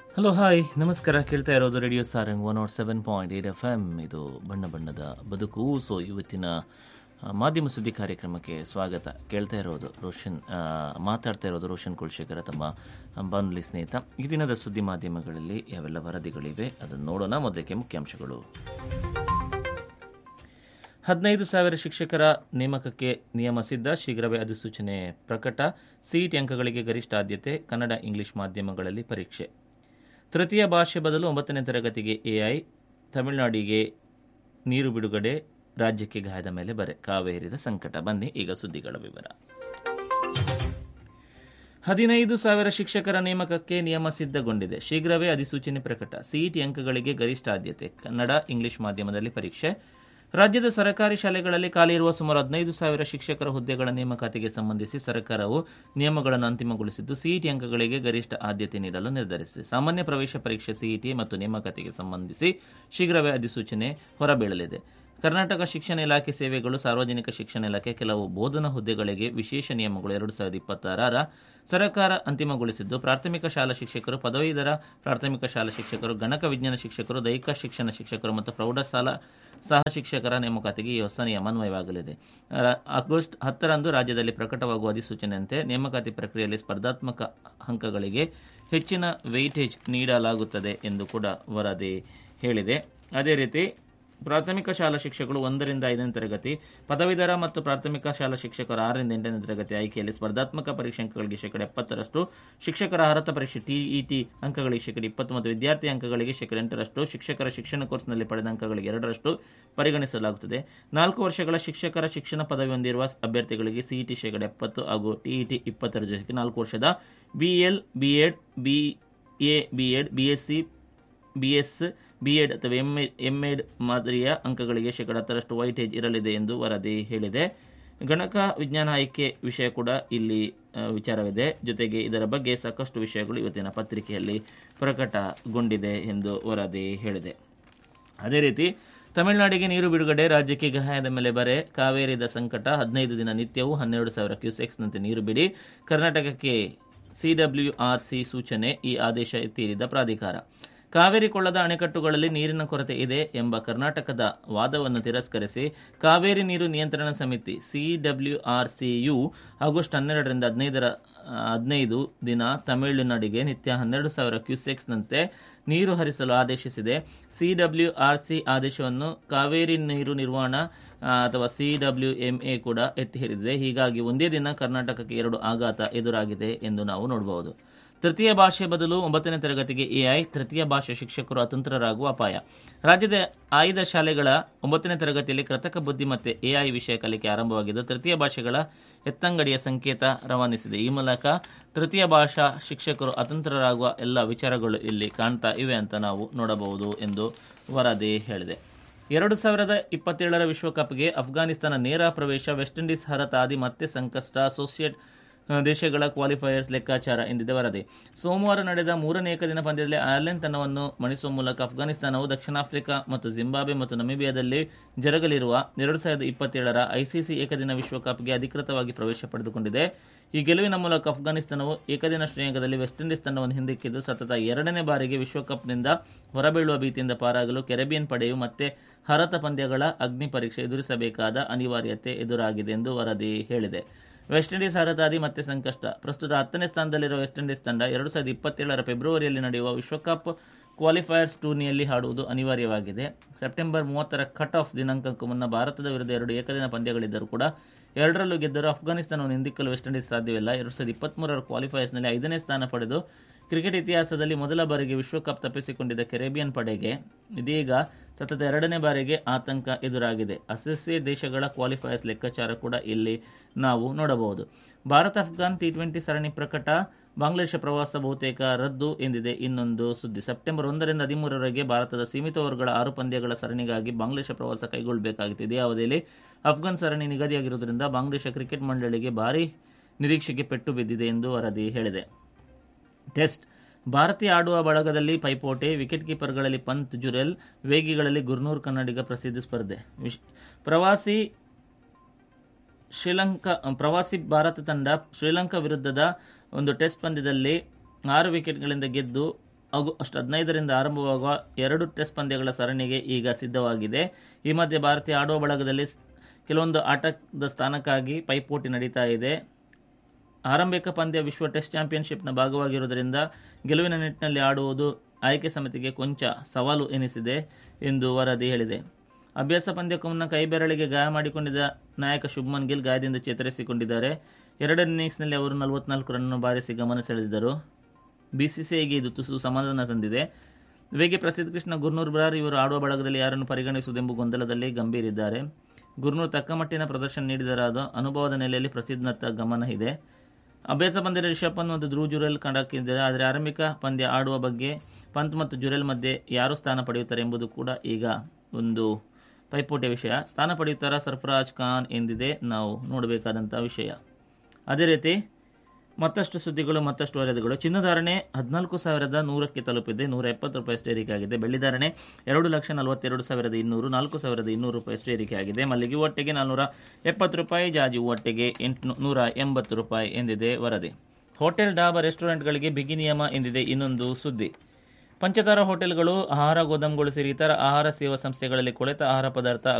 Hello hi ನಮಸ್ಕಾರ. ಕೇಳ್ತಾ ಇರೋದು ರೇಡಿಯೋ ಸಾರಂಗ್ 107.8 FM. ಇದು ಬಣ್ಣ ಬಣ್ಣದ ಬದುಕು. ಸೊ ಇವತ್ತಿನ ಮಾಧ್ಯಮ ಸುದ್ದಿ ಕಾರ್ಯಕ್ರಮಕ್ಕೆ ಸ್ವಾಗತ. ಕೇಳ್ತಾ ಇರೋದು ಮಾತಾಡ್ತಾ ಇರೋದು ರೋಷನ್ ಕುಲಶೇಖರ, ತಮ್ಮ ಬಾನುಲಿ ಸ್ನೇಹಿತ. ಈ ದಿನದ ಸುದ್ದಿ ಮಾಧ್ಯಮಗಳಲ್ಲಿ ಯಾವೆಲ್ಲ ವರದಿಗಳಿವೆ ಅದನ್ನು ನೋಡೋಣ. ಮೊದಲಕ್ಕೆ ಮುಖ್ಯಾಂಶಗಳು. 15,000 ಶಿಕ್ಷಕರ ನೇಮಕಕ್ಕೆ ನಿಯಮ ಸಿದ್ಧ, ಶೀಘ್ರವೇ ಅಧಿಸೂಚನೆ ಪ್ರಕಟ. ಸಿಇಟಿ ಅಂಕಗಳಿಗೆ ಗರಿಷ್ಠ ಆದ್ಯತೆ, ಕನ್ನಡ ಇಂಗ್ಲಿಷ್ ಮಾಧ್ಯಮಗಳಲ್ಲಿ ಪರೀಕ್ಷೆ. ತೃತೀಯ ಭಾಷೆ ಬದಲು 9ನೇ ತರಗತಿಗೆ ಎಐ, ತಮಿಳುನಾಡಿಗೆ ನೀರು ಬಿಡುಗಡೆ, ರಾಜ್ಯಕ್ಕೆ ಗಾಯದ ಮೇಲೆ ಬರೆ, ಕಾವೇರಿದ ಸಂಕಟ. ಬನ್ನಿ ಈಗ ಸುದ್ದಿಗಳ ವಿವರ. 15,000 ಶಿಕ್ಷಕರ ನೇಮಕಕ್ಕೆ ನಿಯಮ ಸಿದ್ಧಗೊಂಡಿದೆ, ಶೀಘ್ರವೇ ಅಧಿಸೂಚನೆ ಪ್ರಕಟ. ಸಿಇಟಿ ಅಂಕಗಳಿಗೆ ಗರಿಷ್ಠ ಆದ್ಯತೆ, ಕನ್ನಡ ಇಂಗ್ಲಿಷ್ ಮಾಧ್ಯಮದಲ್ಲಿ ಪರೀಕ್ಷೆ. ರಾಜ್ಯದ ಸರ್ಕಾರಿ ಶಾಲೆಗಳಲ್ಲಿ ಖಾಲಿ ಇರುವ ಸುಮಾರು 15,000 ಶಿಕ್ಷಕರ ಹುದ್ದೆಗಳ ನೇಮಕಾತಿಗೆ ಸಂಬಂಧಿಸಿ ಸರ್ಕಾರವು ನಿಯಮಗಳನ್ನು ಅಂತಿಮಗೊಳಿಸಿದ್ದು, ಸಿಇಟಿ ಅಂಕಗಳಿಗೆ ಗರಿಷ್ಠ ಆದ್ಯತೆ ನೀಡಲು ನಿರ್ಧರಿಸಿದೆ. ಸಾಮಾನ್ಯ ಪ್ರವೇಶ ಪರೀಕ್ಷೆ ಸಿಇಟಿ ಮತ್ತು ನೇಮಕಾತಿಗೆ ಸಂಬಂಧಿಸಿ ಶೀಘ್ರವೇ ಅಧಿಸೂಚನೆ ಹೊರಬೀಳಲಿದೆ. ಕರ್ನಾಟಕ ಶಿಕ್ಷಣ ಇಲಾಖೆ ಸೇವೆಗಳು, ಸಾರ್ವಜನಿಕ ಶಿಕ್ಷಣ ಇಲಾಖೆ ಕೆಲವು ಬೋಧನಾ ಹುದ್ದೆಗಳಿಗೆ ವಿಶೇಷ ನಿಯಮಗಳು 2026 ಸರ್ಕಾರ ಅಂತಿಮಗೊಳಿಸಿದ್ದು, ಪ್ರಾಥಮಿಕ ಶಾಲಾ ಶಿಕ್ಷಕರು, ಪದವೀಧರ ಪ್ರಾಥಮಿಕ ಶಾಲಾ ಶಿಕ್ಷಕರು, ಗಣಕ ವಿಜ್ಞಾನ ಶಿಕ್ಷಕರು, ದೈಹಿಕ ಶಿಕ್ಷಣ ಶಿಕ್ಷಕರು ಮತ್ತು ಪ್ರೌಢಶಾಲಾ ಸಹ ಶಿಕ್ಷಕರ ನೇಮಕಾತಿಗೆ ಈ ಹೊಸ ನಿಯಮ ಅನ್ವಯವಾಗಲಿದೆ. ಆಗಸ್ಟ್ 10ರಂದು ರಾಜ್ಯದಲ್ಲಿ ಪ್ರಕಟವಾಗುವ ಅಧಿಸೂಚನೆಯಂತೆ ನೇಮಕಾತಿ ಪ್ರಕ್ರಿಯೆಯಲ್ಲಿ ಸ್ಪರ್ಧಾತ್ಮಕ ಅಂಕಗಳಿಗೆ ಹೆಚ್ಚಿನ ವೆಯ್ಟೇಜ್ ನೀಡಲಾಗುತ್ತದೆ ಎಂದು ಕೂಡ ವರದಿ ಹೇಳಿದೆ. ಅದೇ ರೀತಿ ಪ್ರಾಥಮಿಕ ಶಾಲಾ ಶಿಕ್ಷಕರು 1ರಿಂದ 5ನೇ ತರಗತಿ, ಪದವೀಧರ ಮತ್ತು ಪ್ರಾಥಮಿಕ ಶಾಲಾ ಶಿಕ್ಷಕರು 6ರಿಂದ 8ನೇ ತರಗತಿ ಆಯ್ಕೆಯಲ್ಲಿ ಸ್ಪರ್ಧಾತ್ಮಕ ಪರೀಕ್ಷೆ ಅಂಕಗಳಿಗೆ 70%, ಶಿಕ್ಷಕರ ಅರ್ಹತಾ ಪರೀಕ್ಷೆ ಟಿಇಟಿ ಅಂಕಗಳಿಗೆ 20% ಮತ್ತು ವಿದ್ಯಾರ್ಥಿ ಅಂಕಗಳಿಗೆ 8%, ಶಿಕ್ಷಕರ ಶಿಕ್ಷಣ ಕೋರ್ಸ್ನಲ್ಲಿ ಪಡೆದ ಅಂಕಗಳಿಗೆ 2% ಪರಿಗಣಿಸಲಾಗುತ್ತದೆ. 4 ವರ್ಷಗಳ ಶಿಕ್ಷಕರ ಶಿಕ್ಷಣ ಪದವಿ ಹೊಂದಿರುವ ಅಭ್ಯರ್ಥಿಗಳಿಗೆ ಸಿಇಟಿ 70% ಹಾಗೂ ಟಿಇಟಿ 20% ಜೊತೆಗೆ 4 ವರ್ಷದ B L, B Ed, BA, B Ed, BSc, BS, B Ed ಅಥವಾ ಎಂಎಡ್ ಮಾದರಿಯ ಅಂಕಗಳಿಗೆ 10% ವೈಟೇಜ್ ಇರಲಿದೆ ಎಂದು ವರದಿ ಹೇಳಿದೆ. ಗಣಕ ವಿಜ್ಞಾನ ಆಯ್ಕೆ ವಿಷಯ ಕೂಡ ಇಲ್ಲಿ ವಿಚಾರವಿದೆ. ಜೊತೆಗೆ ಇದರ ಬಗ್ಗೆ ಸಾಕಷ್ಟು ವಿಷಯಗಳು ಇವತ್ತಿನ ಪತ್ರಿಕೆಯಲ್ಲಿ ಪ್ರಕಟಗೊಂಡಿದೆ ಎಂದು ವರದಿ ಹೇಳಿದೆ. ಅದೇ ರೀತಿ ತಮಿಳುನಾಡಿಗೆ ನೀರು ಬಿಡುಗಡೆ, ರಾಜ್ಯಕ್ಕೆ ಗಾಯದ ಮೇಲೆ ಬರೆ, ಕಾವೇರಿದ ಸಂಕಟ. 15 ದಿನ ನಿತ್ಯವೂ 12,000 ಕ್ಯೂಸೆಕ್ಸ್ನಂತೆ ನೀರು ಬಿಡಿ. ಕರ್ನಾಟಕಕ್ಕೆ ಸಿಡಬ್ಲ್ಯೂಆರ್ಸಿ ಸೂಚನೆ, ಈ ಆದೇಶ ಎತ್ತಿಹಿಡಿದ ಪ್ರಾಧಿಕಾರ. ಕಾವೇರಿ ಕೊಳ್ಳದ ಅಣೆಕಟ್ಟುಗಳಲ್ಲಿ ನೀರಿನ ಕೊರತೆ ಇದೆ ಎಂಬ ಕರ್ನಾಟಕದ ವಾದವನ್ನು ತಿರಸ್ಕರಿಸಿ ಕಾವೇರಿ ನೀರು ನಿಯಂತ್ರಣ ಸಮಿತಿ ಸಿಡಬ್ಲ್ಯೂಆರ್ಸಿಯು ಆಗಸ್ಟ್ 12ರಿಂದ 15 ದಿನ ತಮಿಳುನಾಡಿಗೆ ನಿತ್ಯ 12,000 ಕ್ಯೂಸೆಕ್ಸ್ನಂತೆ ನೀರು ಹರಿಸಲು ಆದೇಶಿಸಿದೆ. ಸಿಡಬ್ಲ್ಯೂಆರ್ಸಿ ಆದೇಶವನ್ನು ಕಾವೇರಿ ನೀರು ನಿರ್ವಹಣಾ ಅಥವಾ ಸಿಡಬ್ಲ್ಯೂಎಂಎ ಕೂಡ ಎತ್ತಿ ಹಿಡಿದಿದೆ. ಹೀಗಾಗಿ ಒಂದೇ ದಿನ ಕರ್ನಾಟಕಕ್ಕೆ 2 ಆಘಾತ ಎದುರಾಗಿದೆ ಎಂದು ನಾವು ನೋಡಬಹುದು. ತೃತೀಯ ಭಾಷೆ ಬದಲು 9ನೇ ತರಗತಿಗೆ ಎಐ, ತೃತೀಯ ಭಾಷೆ ಶಿಕ್ಷಕರು ಅತಂತ್ರರಾಗುವ ಅಪಾಯ. ರಾಜ್ಯದ ಆಯ್ದ ಶಾಲೆಗಳ 9ನೇ ತರಗತಿಯಲ್ಲಿ ಕೃತಕ ಬುದ್ಧಿಮತ್ತೆ ಎಐ ವಿಷಯ ಕಲಿಕೆ ಆರಂಭವಾಗಿದ್ದು, ತೃತೀಯ ಭಾಷೆಗಳ ಎತ್ತಂಗಡಿಯ ಸಂಕೇತ ರವಾನಿಸಿದೆ. ಈ ಮೂಲಕ ತೃತೀಯ ಭಾಷಾ ಶಿಕ್ಷಕರು ಅತಂತ್ರರಾಗುವ ಎಲ್ಲ ವಿಚಾರಗಳು ಇಲ್ಲಿ ಕಾಣ್ತಾ ಇವೆ ಅಂತ ನಾವು ನೋಡಬಹುದು ಎಂದು ವರದಿ ಹೇಳಿದೆ. 2027 ವಿಶ್ವಕಪ್ಗೆ ಅಫ್ಘಾನಿಸ್ತಾನ ನೇರ ಪ್ರವೇಶ, ವೆಸ್ಟ್ ಇಂಡೀಸ್ ಅರ್ಹತಾ ಹಾದಿ ಮತ್ತೆ ಸಂಕಷ್ಟ, ಅಸೋಸಿಯೇಟ್ ದೇಶಗಳ ಕ್ವಾಲಿಫೈಯರ್ಸ್ ಲೆಕ್ಕಾಚಾರ ಎಂದಿದೆ ವರದಿ. ಸೋಮವಾರ ನಡೆದ 3ನೇ ಏಕದಿನ ಪಂದ್ಯದಲ್ಲಿ ಐರ್ಲೆಂಡ್ ತಂಡವನ್ನು ಮಣಿಸುವ ಮೂಲಕ ಅಫ್ಘಾನಿಸ್ತಾನವು ದಕ್ಷಿಣ ಆಫ್ರಿಕಾ ಮತ್ತು ಜಿಂಬಾಬ್ವೆ ಮತ್ತು ನಮೀಬಿಯಾದಲ್ಲಿ ಜರುಗಲಿರುವ 2027 ಐಸಿಸಿ ಏಕದಿನ ವಿಶ್ವಕಪ್ಗೆ ಅಧಿಕೃತವಾಗಿ ಪ್ರವೇಶ ಪಡೆದುಕೊಂಡಿದೆ. ಈ ಗೆಲುವಿನ ಮೂಲಕ ಅಫ್ಘಾನಿಸ್ತಾನವು ಏಕದಿನ ಶ್ರೇಯಾಂಕದಲ್ಲಿ ವೆಸ್ಟ್ ಇಂಡೀಸ್ ತಂಡವನ್ನು ಹಿಂದಿಕ್ಕಿದ್ದು, ಸತತ 2ನೇ ಬಾರಿಗೆ ವಿಶ್ವಕಪ್ನಿಂದ ಹೊರಬೀಳುವ ಭೀತಿಯಿಂದ ಪಾರಾಗಲು ಕೆರೆಬಿಯನ್ ಪಡೆಯು ಮತ್ತೆ ಅರ್ಹತಾ ಪಂದ್ಯಗಳ ಅಗ್ನಿ ಪರೀಕ್ಷೆ ಎದುರಿಸಬೇಕಾದ ಅನಿವಾರ್ಯತೆ ಎದುರಾಗಿದೆ ಎಂದು ವರದಿ ಹೇಳಿದೆ. ವೆಸ್ಟ್ ಇಂಡೀಸ್ ಅರ್ಹತಾ ಹಾದಿ ಮತ್ತೆ ಸಂಕಷ್ಟ. ಪ್ರಸ್ತುತ 10ನೇ ಸ್ಥಾನದಲ್ಲಿರುವ ವೆಸ್ಟ್ ಇಂಡೀಸ್ ತಂಡ 2027 ಫೆಬ್ರವರಿಯಲ್ಲಿ ನಡೆಯುವ ವಿಶ್ವಕಪ್ ಕ್ವಾಲಿಫೈಯರ್ಸ್ ಟೂರ್ನಿಯಲ್ಲಿ ಆಡುವುದು ಅನಿವಾರ್ಯವಾಗಿದೆ. ಸೆಪ್ಟೆಂಬರ್ 30ರ ಕಟ್ ಆಫ್ ದಿನಾಂಕಕ್ಕೂ ಮುನ್ನ ಭಾರತದ ವಿರುದ್ಧ 2 ಏಕದಿನ ಪಂದ್ಯಗಳಿದ್ದರೂ ಕೂಡ 2ರಲ್ಲೂ ಗೆದ್ದರೂ ಅಫ್ಘಾನಿಸ್ತಾನವನ್ನು ಹಿಂದಿಕ್ಕಲು ವೆಸ್ಟ್ ಇಂಡೀಸ್ ಸಾಧ್ಯವಿಲ್ಲ. 2023ರ ಕ್ವಾಲಿಫೈಯರ್ಸ್ನಲ್ಲಿ 5ನೇ ಸ್ಥಾನ ಪಡೆದು ಕ್ರಿಕೆಟ್ ಇತಿಹಾಸದಲ್ಲಿ ಮೊದಲ ಬಾರಿಗೆ ವಿಶ್ವಕಪ್ ತಪ್ಪಿಸಿಕೊಂಡಿದ್ದ ಕೆರೆಬಿಯನ್ ಪಡೆಗೆ ಇದೀಗ ಸತತ 2ನೇ ಬಾರಿಗೆ ಆತಂಕ ಎದುರಾಗಿದೆ. ಅಸೋಸಿಯೇಟ್ ದೇಶಗಳ ಕ್ವಾಲಿಫೈಯರ್ಸ್ ಲೆಕ್ಕಾಚಾರ ಕೂಡ ಇಲ್ಲಿ ನಾವು ನೋಡಬಹುದು. ಭಾರತ ಅಫ್ಘಾನ್ ಟಿ20 ಸರಣಿ ಪ್ರಕಟ, ಬಾಂಗ್ಲಾದೇಶ ಪ್ರವಾಸ ಬಹುತೇಕ ರದ್ದು ಎಂದಿದೆ ಇನ್ನೊಂದು ಸುದ್ದಿ. ಸೆಪ್ಟೆಂಬರ್ 1ರಿಂದ 13ರವರೆಗೆ ಭಾರತದ ಸೀಮಿತ ಓವರ್ಗಳ 6 ಪಂದ್ಯಗಳ ಸರಣಿಗಾಗಿ ಬಾಂಗ್ಲಾದೇಶ ಪ್ರವಾಸ ಕೈಗೊಳ್ಳಬೇಕಾಗಿತ್ತು. ಇದೇ ಅವಧಿಯಲ್ಲಿ ಅಫ್ಘಾನ್ ಸರಣಿ ನಿಗದಿಯಾಗಿರುವುದರಿಂದ ಬಾಂಗ್ಲಾದೇಶ ಕ್ರಿಕೆಟ್ ಮಂಡಳಿಗೆ ಭಾರೀ ನಿರೀಕ್ಷೆಗೆ ಪೆಟ್ಟು ಬಿದ್ದಿದೆ ಎಂದು ವರದಿ ಹೇಳಿದೆ. ಟೆಸ್ಟ್ ಭಾರತೀಯ ಆಡುವ ಬಳಗದಲ್ಲಿ ಪೈಪೋಟಿ, ವಿಕೆಟ್ ಕೀಪರ್ಗಳಲ್ಲಿ ಪಂತ್, ಜುರೆಲ್, ವೇಗಿಗಳಲ್ಲಿ ಗುರ್ನೂರ್ ಕನ್ನಡಿಗ ಪ್ರಸಿದ್ಧ ಸ್ಪರ್ಧೆ. ಪ್ರವಾಸಿ ಭಾರತ ತಂಡ ಶ್ರೀಲಂಕಾ ವಿರುದ್ಧದ ಒಂದು ಟೆಸ್ಟ್ ಪಂದ್ಯದಲ್ಲಿ 6 ವಿಕೆಟ್ಗಳಿಂದ ಗೆದ್ದು ಆಗಸ್ಟ್ 15ರಿಂದ ಆರಂಭವಾಗುವ 2 ಟೆಸ್ಟ್ ಪಂದ್ಯಗಳ ಸರಣಿಗೆ ಈಗ ಸಿದ್ಧವಾಗಿದೆ. ಈ ಮಧ್ಯೆ ಭಾರತೀಯ ಆಡುವ ಬಳಗದಲ್ಲಿ ಕೆಲವೊಂದು ಆಟದ ಸ್ಥಾನಕ್ಕಾಗಿ ಪೈಪೋಟಿ ನಡೀತಾ ಇದೆ. ಆರಂಭಿಕ ಪಂದ್ಯ ವಿಶ್ವ ಟೆಸ್ಟ್ ಚಾಂಪಿಯನ್ಶಿಪ್ನ ಭಾಗವಾಗಿರುವುದರಿಂದ ಗೆಲುವಿನ ನಿಟ್ಟಿನಲ್ಲಿ ಆಡುವುದು ಆಯ್ಕೆ ಸಮಿತಿಗೆ ಕೊಂಚ ಸವಾಲು ಎನಿಸಿದೆ ಎಂದು ವರದಿ ಹೇಳಿದೆ. ಅಭ್ಯಾಸ ಪಂದ್ಯಕ್ಕೂ ಮುನ್ನ ಕೈಬೆರಳಿಗೆ ಗಾಯ ಮಾಡಿಕೊಂಡಿದ್ದ ನಾಯಕ ಶುಭ್ಮನ್ ಗಿಲ್ ಗಾಯದಿಂದ ಚೇತರಿಸಿಕೊಂಡಿದ್ದಾರೆ. ಎರಡನೇ ಇನ್ನಿಂಗ್ಸ್ನಲ್ಲಿ ಅವರು 44 ರನ್ ಬಾರಿಸಿ ಗಮನ ಸೆಳೆದಿದ್ದರು. ಬಿಸಿಸಿಐಗೆ ಇದು ತುಸು ಸಮಾಧಾನ ತಂದಿದೆ. ವೇಗಿ ಪ್ರಸಿದ್ಧ ಕೃಷ್ಣ ಗುರ್ನೂರ್ ಬ್ರಾರ್ ಇವರು ಆಡುವ ಬಳಗದಲ್ಲಿ ಯಾರನ್ನು ಪರಿಗಣಿಸುವುದೆಂಬ ಗೊಂದಲದಲ್ಲಿ ಗಂಭೀರಿದ್ದಾರೆ. ಗುರ್ನೂರ್ ತಕ್ಕ ಮಟ್ಟಿನ ಪ್ರದರ್ಶನ ನೀಡಿದರಾದ ಅನುಭವದ ನೆಲೆಯಲ್ಲಿ ಪ್ರಸಿದ್ಧನತ್ತ ಗಮನ ಇದೆ. ಅಭ್ಯಾಸ ಪಂದ್ಯದಲ್ಲಿ ರಿಷಬ್ ಪಂತ್ ಮತ್ತು ಧ್ರುವ್ ಜುರೇಲ್ ಕಂಡಕ್ಕಿದ್ದಾರೆ. ಆದರೆ ಆರಂಭಿಕ ಪಂದ್ಯ ಆಡುವ ಬಗ್ಗೆ ಪಂತ್ ಮತ್ತು ಜುರೇಲ್ ಮಧ್ಯೆ ಯಾರು ಸ್ಥಾನ ಪಡೆಯುತ್ತಾರೆ ಎಂಬುದು ಕೂಡ ಈಗ ಒಂದು ಪೈಪೋಟಿಯ ವಿಷಯ. ಸ್ಥಾನ ಪಡೆಯುತ್ತಾರಾ ಸರ್ಫರಾಜ್ ಖಾನ್ ಎಂದಿದೆ ನಾವು ನೋಡಬೇಕಾದಂಥ ವಿಷಯ. ಅದೇ ರೀತಿ ಮತ್ತಷ್ಟು ಸುದ್ದಿಗಳು, ಮತ್ತಷ್ಟು ವರದಿಗಳು. ಚಿನ್ನಧಾರಣೆ 14,100ಕ್ಕೆ ತಲುಪಿದೆ, ₹170 ಏರಿಕೆ ಆಗಿದೆ. ಬೆಳ್ಳಿ ಧಾರಣೆ 2,42,200, 4,200 ರೂಪಾಯಿ ಏರಿಕೆ ಆಗಿದೆ. ಮಲ್ಲಿಗೆ ಒಟ್ಟಿಗೆ ₹470, ಜಾಜಿ ಒಟ್ಟಿಗೆ ₹880 ಎಂದಿದೆ ವರದಿ. ಹೋಟೆಲ್, ಡಾಬಾ, ರೆಸ್ಟೋರೆಂಟ್ಗಳಿಗೆ ಬಿಗಿ ನಿಯಮ ಎಂದಿದೆ ಇನ್ನೊಂದು ಸುದ್ದಿ. ಪಂಚತಾರಾ ಹೋಟೆಲ್ಗಳು, ಆಹಾರ ಗೋದಾಮುಗಳು ಸೇರಿ ಇತರ ಆಹಾರ ಸೇವಾ ಸಂಸ್ಥೆಗಳಲ್ಲಿ ಕೊಳೆತ ಆಹಾರ ಪದಾರ್ಥ